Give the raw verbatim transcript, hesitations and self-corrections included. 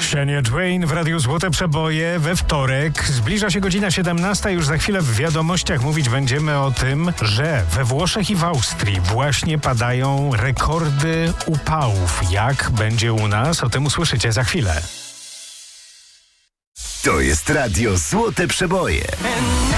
Shania Twain w Radiu Złote Przeboje we wtorek. Zbliża się godzina siedemnasta. Już za chwilę w wiadomościach mówić będziemy o tym, że we Włoszech i w Austrii właśnie padają rekordy upałów. Jak będzie u nas? O tym usłyszycie za chwilę. To jest Radio Złote Przeboje.